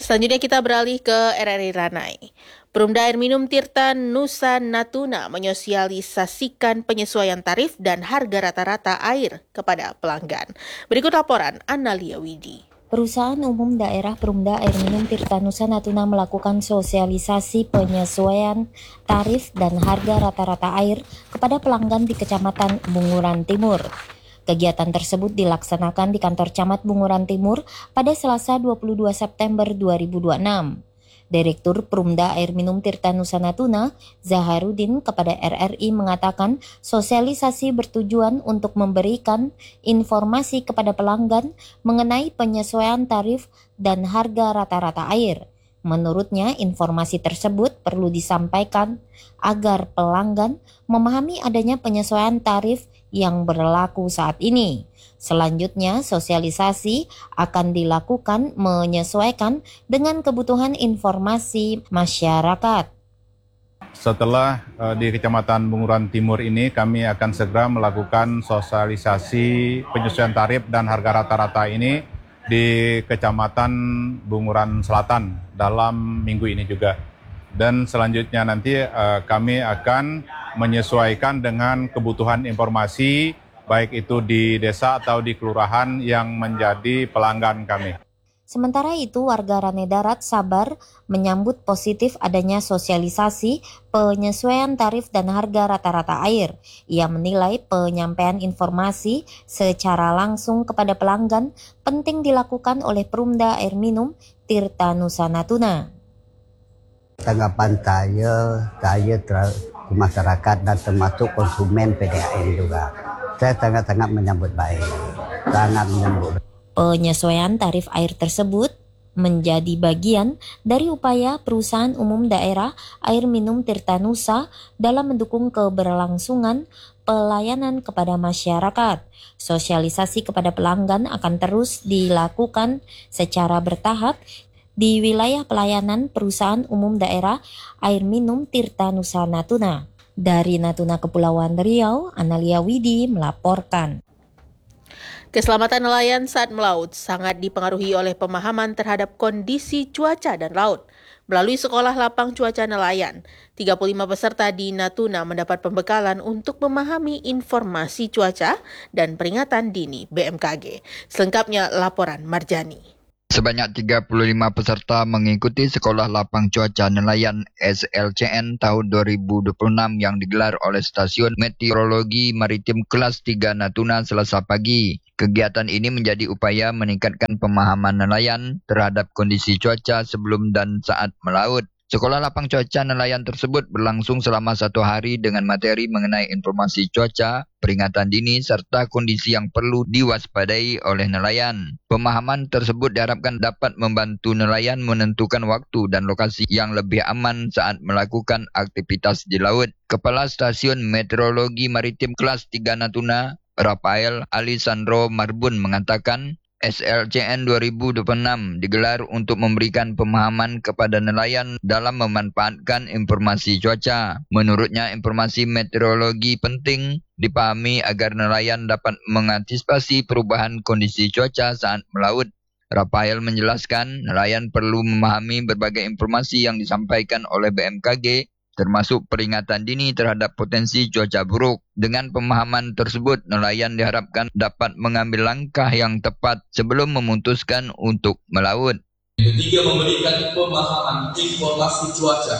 Selanjutnya kita beralih ke RRI Ranai. Perumda Air Minum Tirta Nusa Natuna menyosialisasikan penyesuaian tarif dan harga rata-rata air kepada pelanggan. Berikut laporan Analia Widi. Perusahaan Umum Daerah Perumda Air Minum Tirta Nusa Natuna melakukan sosialisasi penyesuaian tarif dan harga rata-rata air kepada pelanggan di Kecamatan Bunguran Timur. Kegiatan tersebut dilaksanakan di kantor Camat Bunguran Timur pada Selasa 22 September 2026. Direktur Perumda Air Minum Tirta Nusa Natuna, Zaharudin, kepada RRI mengatakan sosialisasi bertujuan untuk memberikan informasi kepada pelanggan mengenai penyesuaian tarif dan harga rata-rata air. Menurutnya, informasi tersebut perlu disampaikan agar pelanggan memahami adanya penyesuaian tarif yang berlaku saat ini. Selanjutnya, sosialisasi akan dilakukan menyesuaikan dengan kebutuhan informasi masyarakat. Setelah di Kecamatan Bunguran Timur ini, kami akan segera melakukan sosialisasi penyesuaian tarif dan harga rata-rata ini di Kecamatan Bunguran Selatan dalam minggu ini juga. Dan selanjutnya nanti kami akan menyesuaikan dengan kebutuhan informasi, baik itu di desa atau di kelurahan yang menjadi pelanggan kami. Sementara itu, warga Ranai Darat sabar menyambut positif adanya sosialisasi penyesuaian tarif dan harga rata-rata air. Ia menilai penyampaian informasi secara langsung kepada pelanggan penting dilakukan oleh Perumda Air Minum Tirta Nusa Natuna. Tanggapan saya ke masyarakat dan termasuk konsumen PDAM juga. Saya sangat-sangat menyambut baik, sangat menyambut baik. Penyesuaian tarif air tersebut menjadi bagian dari upaya Perusahaan Umum Daerah Air Minum Tirta Nusa dalam mendukung keberlangsungan pelayanan kepada masyarakat. Sosialisasi kepada pelanggan akan terus dilakukan secara bertahap di wilayah pelayanan Perusahaan Umum Daerah Air Minum Tirta Nusa Natuna. Dari Natuna Kepulauan Riau, Analia Widi melaporkan. Keselamatan nelayan saat melaut sangat dipengaruhi oleh pemahaman terhadap kondisi cuaca dan laut. Melalui Sekolah Lapang Cuaca Nelayan, 35 peserta di Natuna mendapat pembekalan untuk memahami informasi cuaca dan peringatan dini BMKG. Selengkapnya laporan Marjani. Sebanyak 35 peserta mengikuti Sekolah Lapang Cuaca Nelayan SLCN tahun 2026 yang digelar oleh Stasiun Meteorologi Maritim Kelas 3 Natuna Selasa pagi. Kegiatan ini menjadi upaya meningkatkan pemahaman nelayan terhadap kondisi cuaca sebelum dan saat melaut. Sekolah Lapang Cuaca Nelayan tersebut berlangsung selama 1 hari dengan materi mengenai informasi cuaca, peringatan dini, serta kondisi yang perlu diwaspadai oleh nelayan. Pemahaman tersebut diharapkan dapat membantu nelayan menentukan waktu dan lokasi yang lebih aman saat melakukan aktivitas di laut. Kepala Stasiun Meteorologi Maritim Kelas 3 Natuna, Rafael Alisandro Marbun mengatakan, SLCN 2026 digelar untuk memberikan pemahaman kepada nelayan dalam memanfaatkan informasi cuaca. Menurutnya, informasi meteorologi penting dipahami agar nelayan dapat mengantisipasi perubahan kondisi cuaca saat melaut. Rafael menjelaskan, nelayan perlu memahami berbagai informasi yang disampaikan oleh BMKG, termasuk peringatan dini terhadap potensi cuaca buruk. Dengan pemahaman tersebut, nelayan diharapkan dapat mengambil langkah yang tepat sebelum memutuskan untuk melaut. Ketiga, memberikan pemahaman informasi cuaca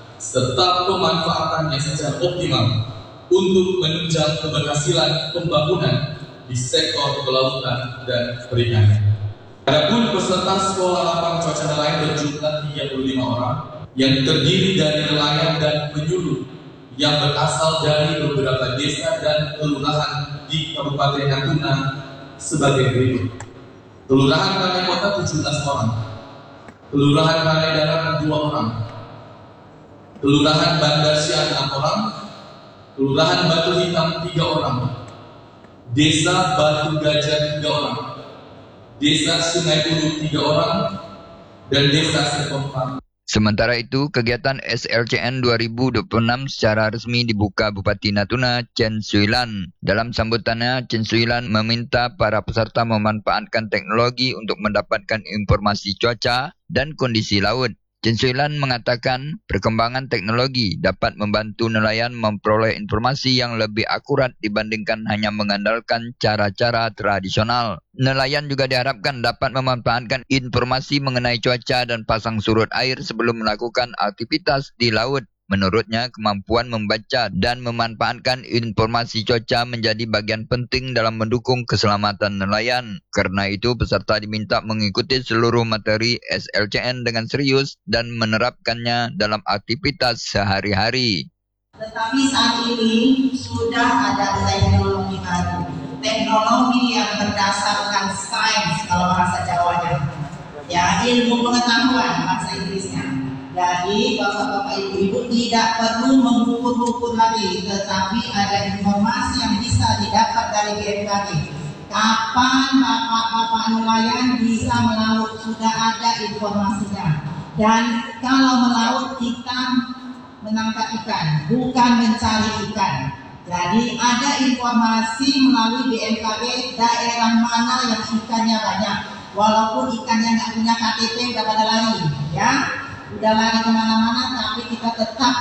serta pemanfaatannya secara optimal untuk menunjang keberhasilan pembangunan di sektor kelautan dan perikanan. Adapun peserta Sekolah Lapang Cuaca Nelayan berjumlah 35 orang yang terdiri dari nelayan dan penyuluh yang berasal dari beberapa desa dan kelurahan di Kabupaten Natuna sebagai berikut. Kelurahan Ranai Kota 17 orang, Kelurahan Ranai Darat 2 orang, Kelurahan Bandar Siang 6 orang, Kelurahan Batu Hitam 3 orang, Desa Batu Gajah 3 orang, Desa Sungai Ulu 3 orang, dan Desa Sekompa Sementara itu, kegiatan SLCN 2026 secara resmi dibuka Bupati Natuna, Chen Suilan. Dalam sambutannya, Chen Suilan meminta para peserta memanfaatkan teknologi untuk mendapatkan informasi cuaca dan kondisi laut. Chen Suilan mengatakan perkembangan teknologi dapat membantu nelayan memperoleh informasi yang lebih akurat dibandingkan hanya mengandalkan cara-cara tradisional. Nelayan juga diharapkan dapat memanfaatkan informasi mengenai cuaca dan pasang surut air sebelum melakukan aktivitas di laut. Menurutnya, kemampuan membaca dan memanfaatkan informasi cuaca menjadi bagian penting dalam mendukung keselamatan nelayan. Karena itu, peserta diminta mengikuti seluruh materi SLCN dengan serius dan menerapkannya dalam aktivitas sehari-hari. Tetapi saat ini sudah ada teknologi baru. Teknologi yang berdasarkan sains kalau bahasa Jawanya. Ya, ilmu pengetahuan bahasa Inggrisnya. Jadi Bapak-Bapak Ibu-Ibu tidak perlu mengukur-ukur lagi, tetapi ada informasi yang bisa didapat dari BMKG. Kapan Bapak-Bapak nelayan bisa melaut, sudah ada informasinya. Dan kalau melaut kita menangkap ikan, bukan mencari ikan. Jadi ada informasi melalui BMKG daerah mana yang ikannya banyak. Walaupun ikannya nggak punya KTP udah pada lari, ya. Udah lari kemana-mana, tapi kita tetap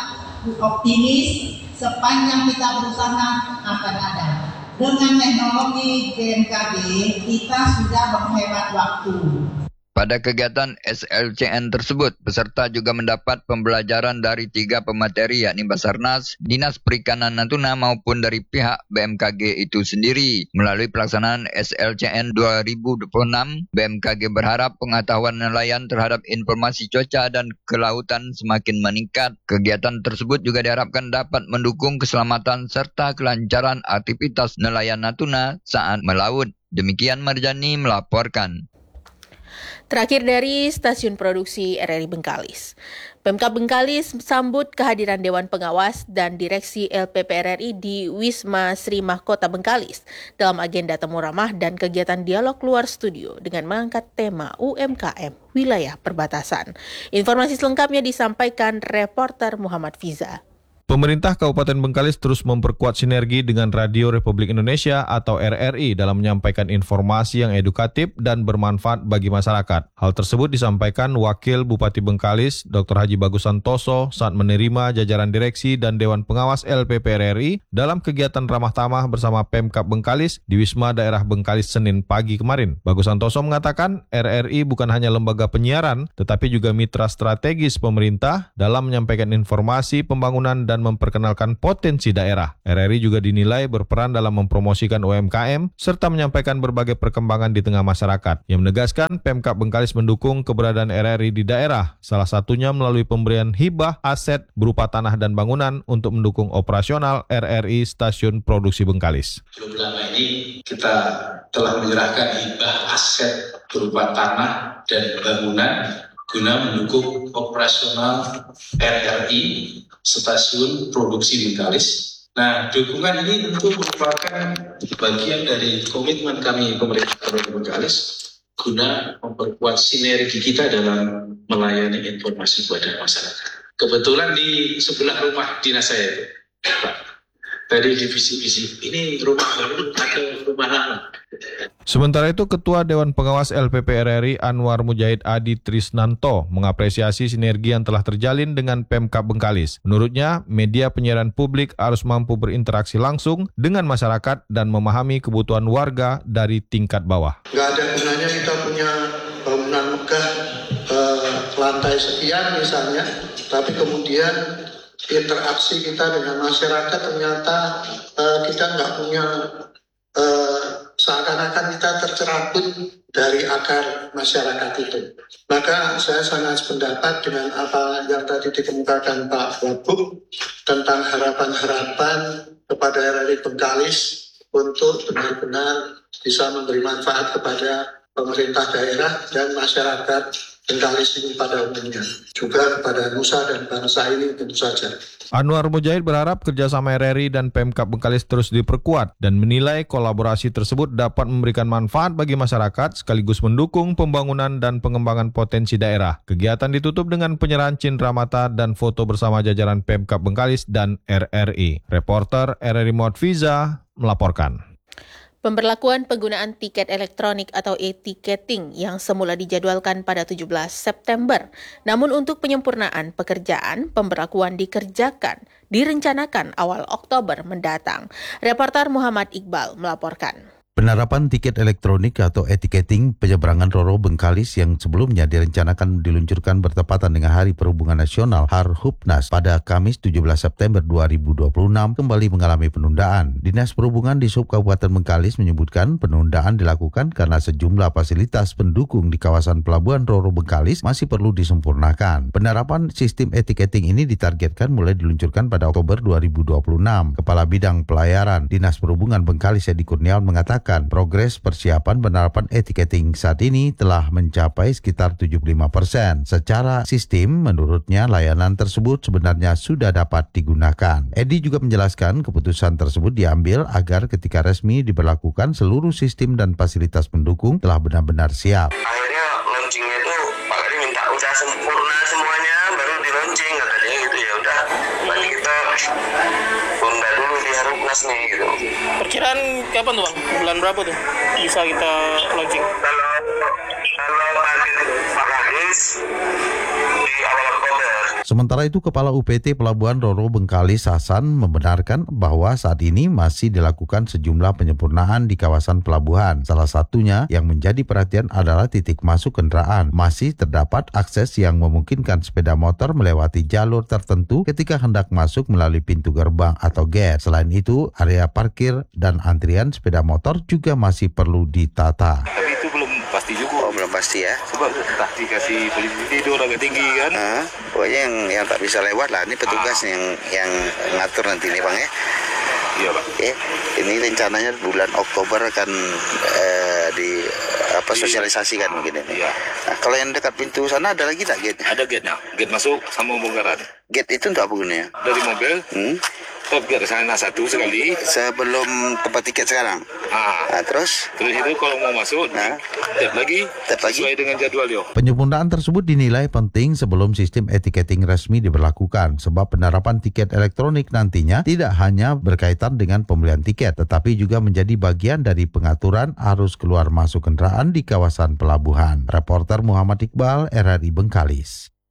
optimis sepanjang kita berusaha akan ada. Dengan teknologi BMKG kita sudah menghemat waktu. Pada kegiatan SLCN tersebut, peserta juga mendapat pembelajaran dari 3 pemateri yakni Basarnas, Dinas Perikanan Natuna maupun dari pihak BMKG itu sendiri. Melalui pelaksanaan SLCN 2026, BMKG berharap pengetahuan nelayan terhadap informasi cuaca dan kelautan semakin meningkat. Kegiatan tersebut juga diharapkan dapat mendukung keselamatan serta kelancaran aktivitas nelayan Natuna saat melaut. Demikian Marjani melaporkan. Terakhir dari Stasiun Produksi RRI Bengkalis. Pemkab Bengkalis sambut kehadiran Dewan Pengawas dan Direksi LPP RRI di Wisma Sri Mahkota Bengkalis dalam agenda temu ramah dan kegiatan dialog luar studio dengan mengangkat tema UMKM wilayah perbatasan. Informasi selengkapnya disampaikan reporter Muhammad Fiza. Pemerintah Kabupaten Bengkalis terus memperkuat sinergi dengan Radio Republik Indonesia atau RRI dalam menyampaikan informasi yang edukatif dan bermanfaat bagi masyarakat. Hal tersebut disampaikan Wakil Bupati Bengkalis, Dr. Haji Bagus Santoso, saat menerima jajaran direksi dan Dewan Pengawas LPP RRI dalam kegiatan ramah tamah bersama Pemkab Bengkalis di Wisma Daerah Bengkalis Senin pagi kemarin. Bagus Santoso mengatakan RRI bukan hanya lembaga penyiaran, tetapi juga mitra strategis pemerintah dalam menyampaikan informasi pembangunan dan memperkenalkan potensi daerah. RRI juga dinilai berperan dalam mempromosikan UMKM serta menyampaikan berbagai perkembangan di tengah masyarakat. Yang menegaskan Pemkab Bengkalis mendukung keberadaan RRI di daerah, salah satunya melalui pemberian hibah aset berupa tanah dan bangunan untuk mendukung operasional RRI Stasiun Produksi Bengkalis. Belum lama ini kita telah menyerahkan hibah aset berupa tanah dan bangunan guna mendukung operasional RRI Stasiun Produksi Bengkalis. Nah, dukungan ini tentu merupakan bagian dari komitmen kami pemerintah Kabupaten Bengkalis guna memperkuat sinergi kita dalam melayani informasi kepada masyarakat. Kebetulan di sebelah rumah dinas saya itu, Pak, tadi divisi-divisi ini rumah baru atau rumah lama. Sementara itu, Ketua Dewan Pengawas LPP RRI Anwar Mujahid Adi Trisnanto mengapresiasi sinergi yang telah terjalin dengan Pemkab Bengkalis. Menurutnya, media penyiaran publik harus mampu berinteraksi langsung dengan masyarakat dan memahami kebutuhan warga dari tingkat bawah. Nggak ada gunanya kita punya bangunan megah lantai sekian misalnya, tapi kemudian interaksi kita dengan masyarakat ternyata kita nggak punya, seakan-akan kita tercerabut dari akar masyarakat itu. Maka saya sangat sependapat dengan apa yang tadi dikemukakan Pak Wabuk tentang harapan-harapan kepada RRI Bengkalis untuk benar-benar bisa memberi manfaat kepada pemerintah daerah dan masyarakat Bengkalis ini pada umumnya, juga kepada nusa dan bangsa ini tentu saja. Anwar Mujahid berharap kerjasama RRI dan Pemkab Bengkalis terus diperkuat dan menilai kolaborasi tersebut dapat memberikan manfaat bagi masyarakat sekaligus mendukung pembangunan dan pengembangan potensi daerah. Kegiatan ditutup dengan penyerahan cindera mata dan foto bersama jajaran Pemkab Bengkalis dan RRI. Reporter RRI Muhammad Fiza melaporkan. Pemberlakuan penggunaan tiket elektronik atau e-ticketing yang semula dijadwalkan pada 17 September. Namun untuk penyempurnaan pekerjaan, pemberlakuan direncanakan awal Oktober mendatang. Reporter Muhammad Iqbal melaporkan. Penerapan tiket elektronik atau e-ticketing penyeberangan Roro Bengkalis yang sebelumnya direncanakan diluncurkan bertepatan dengan Hari Perhubungan Nasional Harhubnas pada Kamis 17 September 2026 kembali mengalami penundaan. Dinas Perhubungan di Sub Kabupaten Bengkalis menyebutkan penundaan dilakukan karena sejumlah fasilitas pendukung di kawasan Pelabuhan Roro Bengkalis masih perlu disempurnakan. Penerapan sistem e-ticketing ini ditargetkan mulai diluncurkan pada Oktober 2026. Kepala Bidang Pelayaran Dinas Perhubungan Bengkalis Edi Kurniawan mengatakan progres persiapan penerapan e-ticketing saat ini telah mencapai sekitar 75%. Secara sistem, menurutnya layanan tersebut sebenarnya sudah dapat digunakan. Edi juga menjelaskan keputusan tersebut diambil agar ketika resmi diberlakukan seluruh sistem dan fasilitas pendukung telah benar-benar siap. Akhirnya launchingnya itu Pak Edi minta udah sempurna semuanya baru di launching katanya gitu, ya udah nanti kita tunda dulu di Harhubnas nih gitu. Perkiraan kapan tuh Bang? Bulan berapa tuh bisa kita launching? Kalau Pak Kadis di awal Oktober. Sementara itu, Kepala UPT Pelabuhan Roro Bengkalis Hasan membenarkan bahwa saat ini masih dilakukan sejumlah penyempurnaan di kawasan pelabuhan. Salah satunya yang menjadi perhatian adalah titik masuk kendaraan. Masih terdapat akses yang memungkinkan sepeda motor melewati jalur tertentu ketika hendak masuk melalui pintu gerbang atau gate. Selain itu, area parkir dan antrian sepeda motor juga masih perlu ditata. Tapi itu belum pasti juga. Oh, belum pasti ya. Sebab entah dikasih posisi tidur agak tinggi kan. Pokoknya yang tak bisa lewat lah. Ini petugas yang ngatur nanti nih Bang ya. Iya Bang. Ini rencananya bulan Oktober akan sosialisasikan mungkin ini. Iya. Nah, kalau yang dekat pintu sana ada lagi tak gate? Ada gate-nya. Gate masuk sama bongkaran. Gate itu untuk apa gunanya? Dari mobil. Top gate sana satu sekali. Sebelum tempat tiket sekarang. Nah, terus itu kalau mau masuk, tap lagi sesuai dengan jadwal yo. Penyempurnaan tersebut dinilai penting sebelum sistem e-ticketing resmi diberlakukan, sebab penerapan tiket elektronik nantinya tidak hanya berkaitan dengan pembelian tiket, tetapi juga menjadi bagian dari pengaturan arus keluar masuk kendaraan di kawasan pelabuhan. Reporter Muhammad Iqbal, RRI Bengkalis.